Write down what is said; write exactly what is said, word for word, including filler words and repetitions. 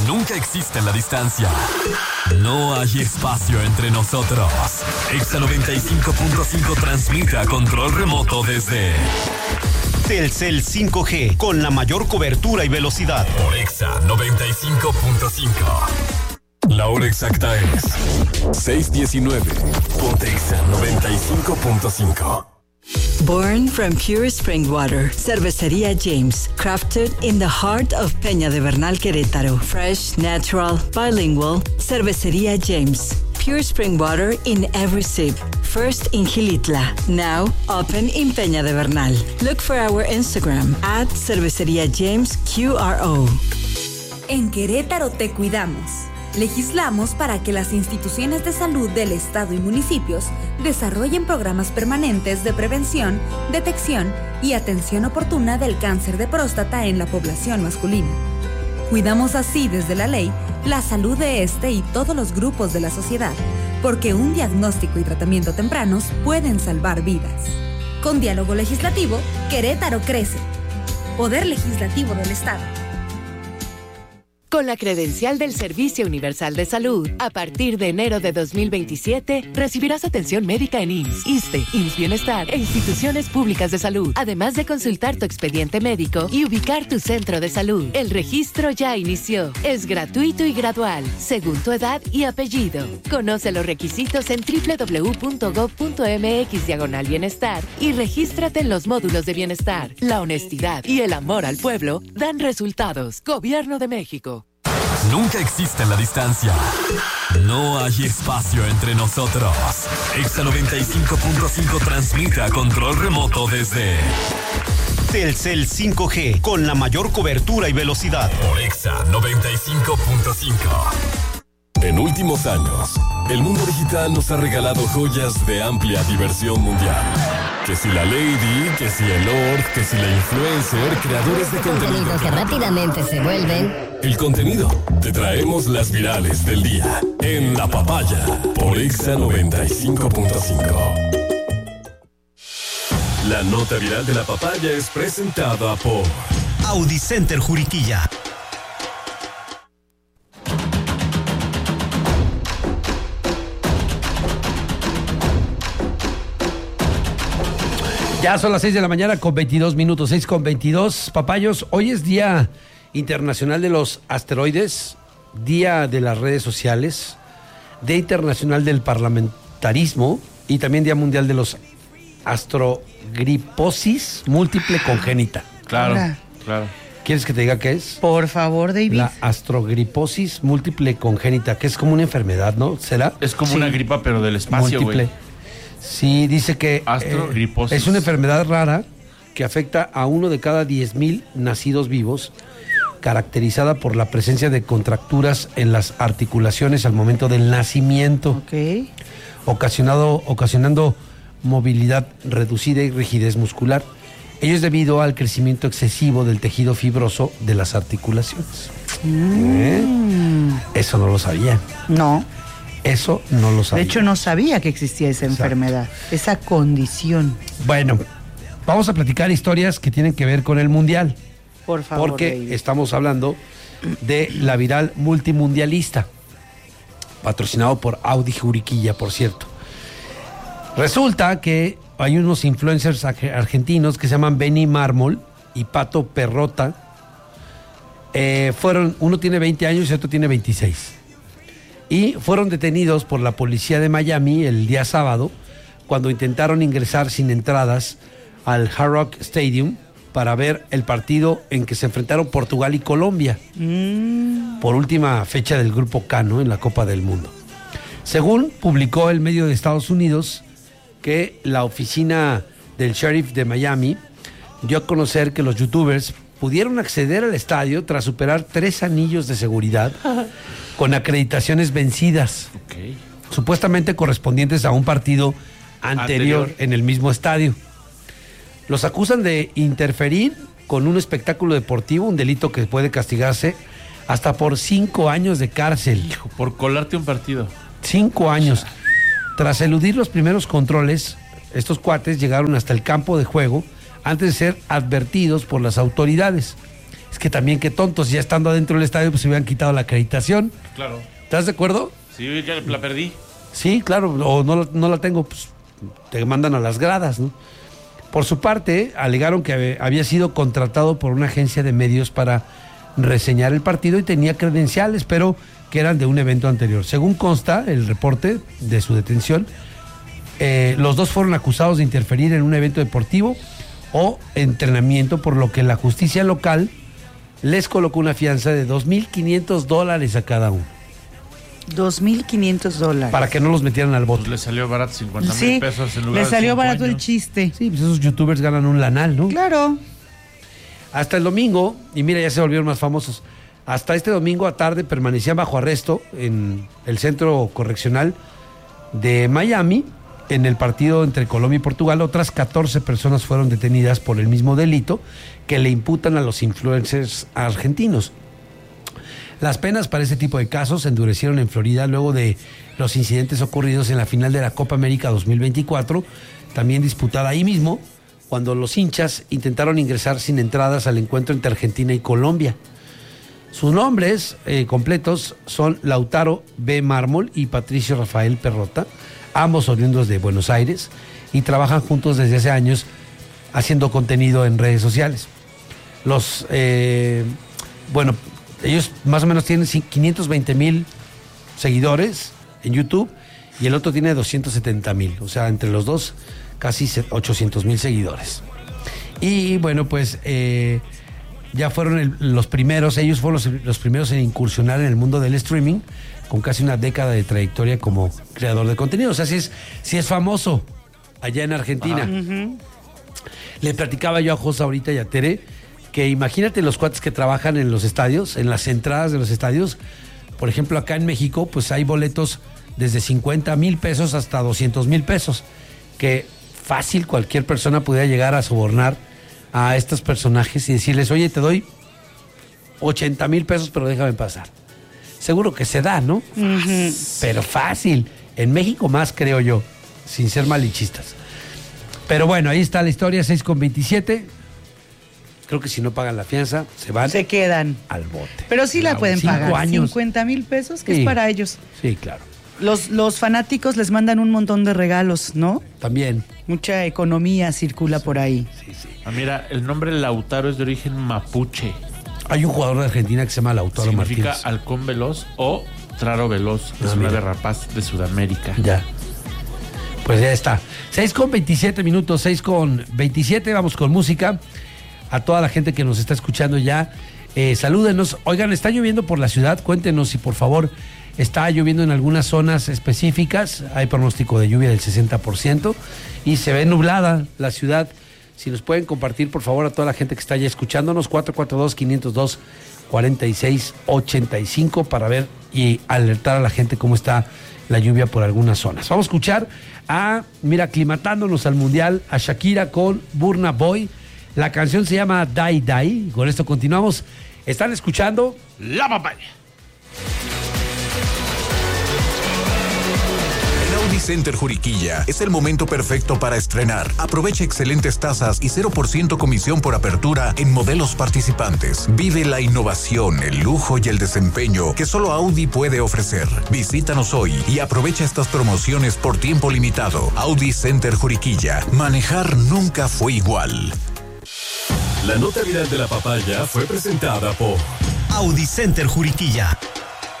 Nunca existe la distancia. No hay espacio entre nosotros. Exa noventa y cinco punto cinco transmite a control remoto desde Telcel cinco G, con la mayor cobertura y velocidad. Por Exa noventa y cinco punto cinco. La hora exacta es seis diecinueve. Ponte Exa noventa y cinco punto cinco. Born from pure spring water, Cervecería James, crafted in the heart of Peña de Bernal, Querétaro. Fresh, natural, bilingual, Cervecería James. Pure spring water in every sip. First in Gilitla, now open in Peña de Bernal. Look for our Instagram at Cervecería James Q R O. En Querétaro te cuidamos. Legislamos para que las instituciones de salud del Estado y municipios desarrollen programas permanentes de prevención, detección y atención oportuna del cáncer de próstata en la población masculina. Cuidamos así desde la ley la salud de este y todos los grupos de la sociedad, porque un diagnóstico y tratamiento tempranos pueden salvar vidas. Con diálogo legislativo, Querétaro crece. Poder Legislativo del Estado. Con la credencial del Servicio Universal de Salud, a partir de enero de dos mil veintisiete, recibirás atención médica en I M S S, ISSSTE, I M S S Bienestar e instituciones públicas de salud, además de consultar tu expediente médico y ubicar tu centro de salud. El registro ya inició. Es gratuito y gradual, según tu edad y apellido. Conoce los requisitos en doble u doble u doble u punto gob punto eme equis diagonal bienestar y regístrate en los módulos de bienestar. La honestidad y el amor al pueblo dan resultados. Gobierno de México. Nunca existe la distancia. No hay espacio entre nosotros. Exa noventa y cinco punto cinco transmite a control remoto desde Telcel cinco G, con la mayor cobertura y velocidad. Por Exa noventa y cinco punto cinco. En últimos años, el mundo digital nos ha regalado joyas de amplia diversión mundial. Que si la Lady, que si el Lord, que si la influencer, creadores de contenido. Contenidos que rápidamente se vuelven. El contenido. Te traemos las virales del día. En La Papaya. Por Exa noventa y cinco punto cinco. La nota viral de La Papaya es presentada por Audi Center Juriquilla. Ya son las seis de la mañana con veintidós minutos, seis con veintidós. Papayos, hoy es Día Internacional de los Asteroides, Día de las Redes Sociales, Día Internacional del Parlamentarismo y también Día Mundial de los Astrogriposis Múltiple Congénita. Claro, Hola. claro. ¿Quieres que te diga qué es? Por favor, David. La astrogriposis múltiple congénita, que es como una enfermedad, ¿no? ¿Será? Es como Sí. una gripa, pero del espacio, Múltiple. güey. Sí, dice que Astrogriposis. eh, es una enfermedad rara que afecta a uno de cada diez mil nacidos vivos, caracterizada por la presencia de contracturas en las articulaciones al momento del nacimiento, Ok. ocasionado, ocasionando movilidad reducida y rigidez muscular. Ello es debido al crecimiento excesivo del tejido fibroso de las articulaciones. Mm. ¿Eh? Eso no lo sabía. No. Eso no lo sabía. De hecho, no sabía que existía esa Exacto. enfermedad, esa condición. Bueno, vamos a platicar historias que tienen que ver con el Mundial. Por favor, Porque David. estamos hablando de la viral multimundialista, patrocinado por Audi Juriquilla, por cierto. Resulta que hay unos influencers argentinos que se llaman Benny Mármol y Pato Perrota. Eh, fueron, uno tiene veinte años y otro tiene veintiséis. Y fueron detenidos por la policía de Miami el día sábado cuando intentaron ingresar sin entradas al Hard Rock Stadium para ver el partido en que se enfrentaron Portugal y Colombia, Mm. por última fecha del Grupo K, ¿no?, en la Copa del Mundo. Según publicó el medio de Estados Unidos, que la oficina del sheriff de Miami dio a conocer que los youtubers pudieron acceder al estadio tras superar tres anillos de seguridad con acreditaciones vencidas, Ok. supuestamente correspondientes a un partido anterior, Anterior. en el mismo estadio. Los acusan de interferir con un espectáculo deportivo, un delito que puede castigarse hasta por cinco años de cárcel. Hijo, por colarte un partido. Cinco años. Tras eludir los primeros controles, estos cuates llegaron hasta el campo de juego antes de ser advertidos por las autoridades. Es que también qué tontos, ya estando adentro del estadio, pues se hubieran quitado la acreditación. Claro. ¿Estás de acuerdo? Sí, ya la perdí. Sí, claro, o no, no la tengo, pues te mandan a las gradas, ¿no? Por su parte, alegaron que había sido contratado por una agencia de medios para reseñar el partido y tenía credenciales, pero que eran de un evento anterior. Según consta el reporte de su detención, eh, los dos fueron acusados de interferir en un evento deportivo o entrenamiento, por lo que la justicia local les colocó una fianza de dos mil quinientos dólares a cada uno. dos mil quinientos dólares. Para que no los metieran al bote. Pues le salió barato cincuenta mil Sí, pesos en lugar le de salió cinco barato el años. chiste. Sí, pues esos youtubers ganan un lanal, ¿no? Claro. Hasta el domingo, y mira, ya se volvieron más famosos. Hasta este domingo a tarde permanecían bajo arresto en el centro correccional de Miami, en el partido entre Colombia y Portugal. Otras catorce personas fueron detenidas por el mismo delito que le imputan a los influencers argentinos. Las penas para este tipo de casos se endurecieron en Florida luego de los incidentes ocurridos en la final de la Copa América dos mil veinticuatro, también disputada ahí mismo, cuando los hinchas intentaron ingresar sin entradas al encuentro entre Argentina y Colombia. Sus nombres eh, completos son Lautaro B. Mármol y Patricio Rafael Perrota, ambos oriundos de Buenos Aires, y trabajan juntos desde hace años haciendo contenido en redes sociales. Los, eh, bueno, ellos más o menos tienen quinientos veinte mil seguidores en YouTube y el otro tiene doscientos setenta mil, o sea, entre los dos casi ochocientos mil seguidores. Y bueno, pues eh, ya fueron el, los primeros, ellos fueron los, los primeros en incursionar en el mundo del streaming, con casi una década de trayectoria como creador de contenido. O sea, sí es, sí es famoso allá en Argentina. Uh-huh. Le platicaba yo a José ahorita y a Tere que imagínate los cuates que trabajan en los estadios, en las entradas de los estadios. Por ejemplo, acá en México, pues hay boletos desde cincuenta mil pesos hasta doscientos mil pesos, que fácil cualquier persona pudiera llegar a sobornar a estos personajes y decirles, oye, te doy ochenta mil pesos, pero déjame pasar. Seguro que se da, ¿no? Uh-huh. Pero fácil. En México más, creo yo, sin ser malichistas. Pero bueno, ahí está la historia, seis con veintisiete. Creo que si no pagan la fianza, se van. Se quedan al bote. Pero sí la pueden Cinco pagar. años. cincuenta mil pesos, que Sí. es para ellos. Sí, claro. Los, los fanáticos les mandan un montón de regalos, ¿no? También. Mucha economía circula por ahí. Sí, sí. Ah, mira, el nombre Lautaro es de origen mapuche. Hay un jugador de Argentina que se llama Lautaro Significa Martínez. halcón veloz o traro veloz. Ah, es una mira. ave rapaz de Sudamérica. Ya. Pues ya está. seis con veintisiete minutos, seis con veintisiete. Vamos con música. A toda la gente que nos está escuchando ya, eh, salúdenos. Oigan, está lloviendo por la ciudad. Cuéntenos si por favor está lloviendo en algunas zonas específicas. Hay pronóstico de lluvia del sesenta por ciento y se ve nublada la ciudad. Si nos pueden compartir, por favor, a toda la gente que está ya escuchándonos, cuatro cuatro dos, cinco cero dos, cuatro seis ocho cinco para ver y alertar a la gente cómo está la lluvia por algunas zonas. Vamos a escuchar a, mira, aclimatándonos al Mundial, a Shakira con Burna Boy. La canción se llama Die Die. Con esto continuamos. Están escuchando La Papaya. Audi Center Juriquilla es el momento perfecto para estrenar. Aprovecha excelentes tasas y cero por ciento comisión por apertura en modelos participantes. Vive la innovación, el lujo y el desempeño que solo Audi puede ofrecer. Visítanos hoy y aprovecha estas promociones por tiempo limitado. Audi Center Juriquilla. Manejar nunca fue igual. La nota viral de la papaya fue presentada por Audi Center Juriquilla.